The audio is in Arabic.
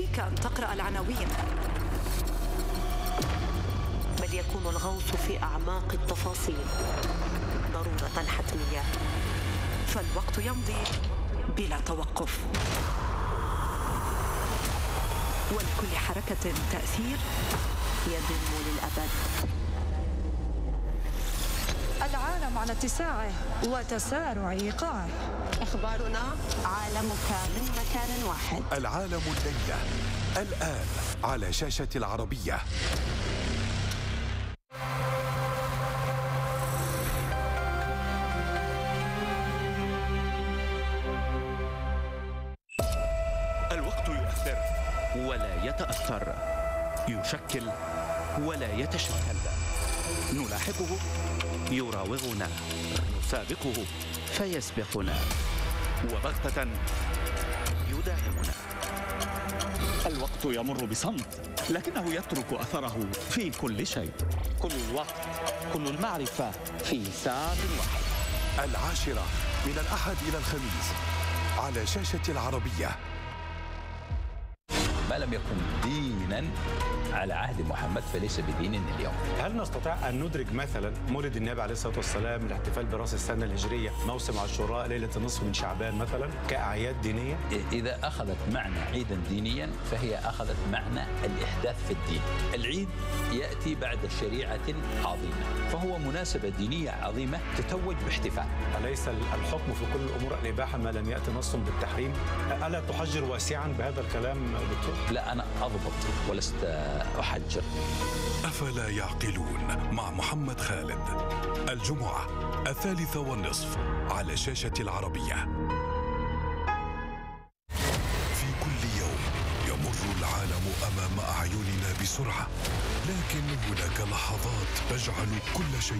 عليك أن تقرأ العناوين، بل يكون الغوص في أعماق التفاصيل ضرورة حتمية. فالوقت يمضي بلا توقف، ولكل حركة تأثير يدوم للأبد. العالم على اتساعه وتسارع إيقاعه. أخبارنا عالمك من مكان واحد. العالم الليلة الآن على شاشة العربية. الوقت يؤثر ولا يتأثر، يشكل ولا يتشكل، نلاحقه يراوغنا، نسابقه فيسبقنا، وبغتة يداهمنا. الوقت يمر بصمت، لكنه يترك أثره في كل شيء. كل الوقت، كل المعرفة في ساعة واحد. 10 من الأحد إلى الخميس على شاشة العربية. ما لم يكن دينا على عهد محمد فليس بدين اليوم. هل نستطيع أن ندرج مثلا مولد النبي عليه الصلاة والسلام، الاحتفال برأس السنة الهجرية، موسم عاشوراء، ليلة النصف من شعبان مثلا كأعياد دينية؟ إذا أخذت معنى عيدا دينيا فهي أخذت معنى الإحداث في الدين. العيد يأتي بعد شريعة عظيمة، فهو مناسبة دينية عظيمة تتوج باحتفال. أليس الحكم في كل الأمور الإباحة ما لم يأتي نص بالتحريم؟ ألا تحجر واسعا بهذا الكلام دكتور؟ لا، أنا أضبط ولست أحجر. أفلا يعقلون مع محمد خالد، الجمعة 1:30 على شاشة العربية. في كل يوم يمر العالم أمام أعيننا بسرعة، لكن هناك لحظات تجعل كل شيء